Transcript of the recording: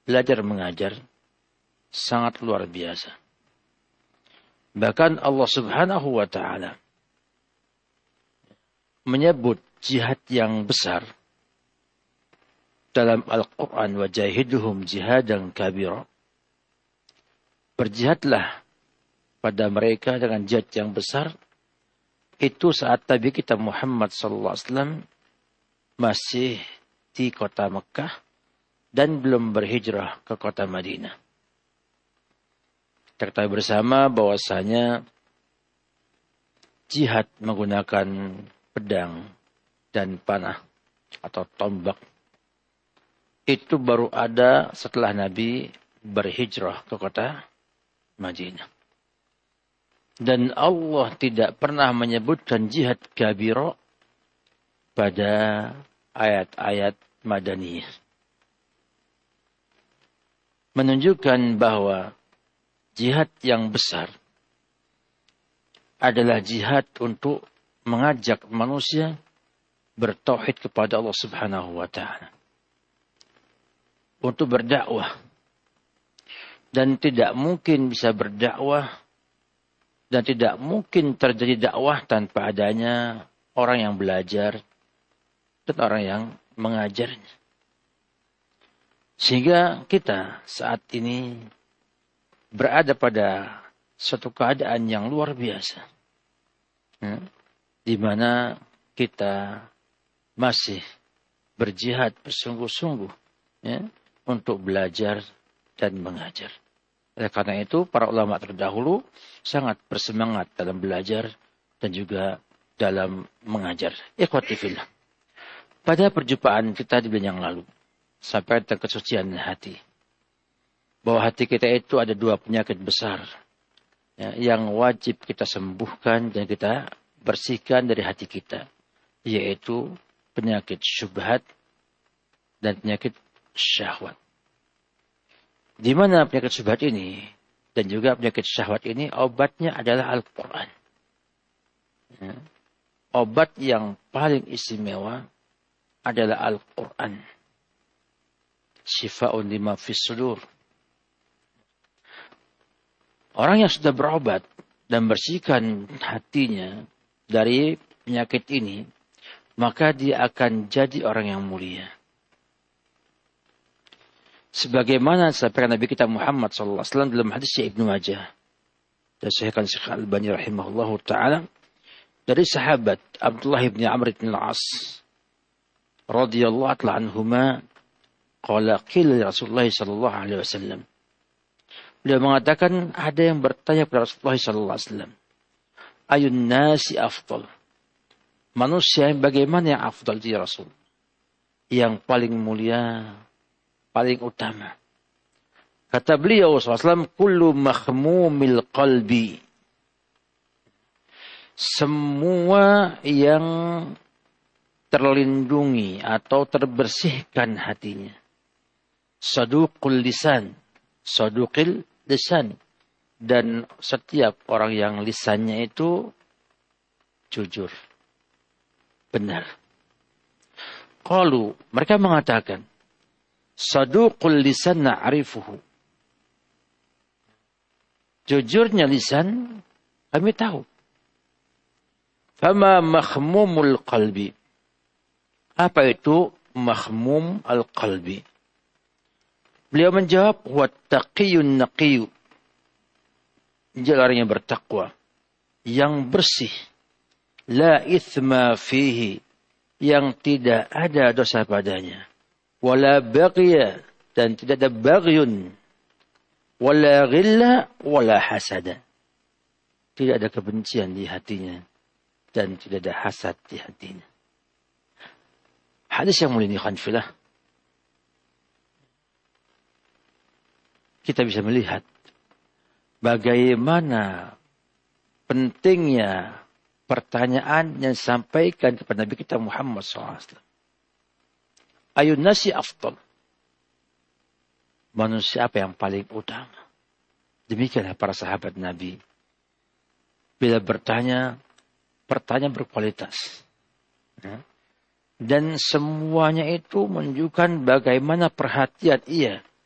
belajar mengajar sangat luar biasa. Bahkan Allah Subhanahu wa taala menyebut jihad yang besar dalam Al-Qur'an, wajahiduhum jihadan kabira. Berjihadlah pada mereka dengan jihad yang besar. Itu saat Nabi kita Muhammad sallallahu alaihi wasallam masih di kota Mekah dan belum berhijrah ke kota Madinah. Kita ketahui bersama bahwasanya jihad menggunakan pedang dan panah atau tombak itu baru ada setelah Nabi berhijrah ke kota Madinah. Dan Allah tidak pernah menyebutkan jihad kabira pada ayat-ayat Madaniyah. Menunjukkan bahwa jihad yang besar adalah jihad untuk mengajak manusia bertauhid kepada Allah Subhanahu wa taala. Untuk berdakwah. Dan tidak mungkin bisa berdakwah dan tidak mungkin terjadi dakwah tanpa adanya orang yang belajar dan orang yang mengajarnya. Sehingga kita saat ini berada pada suatu keadaan yang luar biasa. Di mana kita masih berjihad bersungguh-sungguh untuk belajar dan mengajar. Oleh karena itu, para ulama terdahulu sangat bersemangat dalam belajar dan juga dalam mengajar. Ikhwati fillah. Pada perjumpaan kita di bulan yang lalu, sampai tentang kesucian hati. Bahwa hati kita itu ada dua penyakit besar yang wajib kita sembuhkan dan kita bersihkan dari hati kita. Yaitu penyakit syubhat dan penyakit syahwat. Di mana penyakit syubhat ini dan juga penyakit syahwat ini obatnya adalah Al-Quran. Obat yang paling istimewa adalah Al-Quran. Syifa'un lima fis sudur. Orang yang sudah berobat dan bersihkan hatinya dari penyakit ini, maka dia akan jadi orang yang mulia. Sebagaimana disampaikan Nabi kita Muhammad SAW dalam hadisnya Ibnu Majah. Dan sahihkan Syekh Al-Albani rahimahullahu ta'ala. Dari sahabat Abdullah bin Amr bin Al-As. Radiyallahu ta'ala anhuma. Qala qila Rasulullah SAW. Beliau mengatakan ada yang bertanya kepada Rasulullah SAW. Ayun nasi afdal. Manusia yang bagaimana yang afdal di Rasul? Yang paling mulia, paling utama. Kata beliau SAW, kullu makhmumil qalbi. Semua yang terlindungi atau terbersihkan hatinya. Saduqul lisan. Saduqil lisan. Dan setiap orang yang lisannya itu jujur. Benar. Qalu, mereka mengatakan, saduqul lisan na'rifuhu. Jujurnya lisan kami tahu. Fama makhmumul qalbi. Apa itu makhmum al-qalbi? Beliau menjawab, wattaqiyun naqiyu. Dia orang yang bertakwa, yang bersih, la ithma fihi, yang tidak ada dosa padanya. Wala baghya, dan tidak ada baghyun. Wala ghilla, wala hasada. Tidak ada kebencian di hatinya. Dan tidak ada hasad di hatinya. Hadis yang mulia khanfilah. Kita bisa melihat bagaimana pentingnya pertanyaan yang disampaikan kepada Nabi kita Muhammad SAW. Ayun nasi afdal. Manusia apa yang paling utama? Demikianlah para sahabat Nabi. Bila bertanya, pertanyaan berkualitas. Dan semuanya itu menunjukkan bagaimana perhatian ia